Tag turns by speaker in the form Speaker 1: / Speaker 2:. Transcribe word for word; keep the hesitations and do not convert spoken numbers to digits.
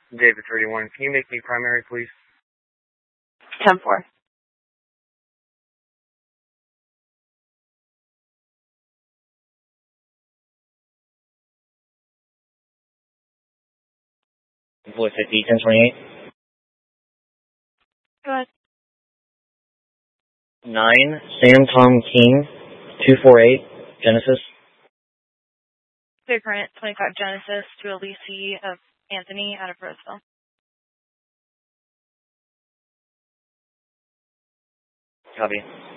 Speaker 1: David thirty-one. Can you make me primary, please?
Speaker 2: ten four.
Speaker 3: Voice fifty, ten twenty-eight.
Speaker 2: Go ahead.
Speaker 3: nine, Sam Tom King, two four eight, Genesis.
Speaker 2: Clear current, twenty-five Genesis to Elise of Anthony out of Roseville.
Speaker 3: Copy.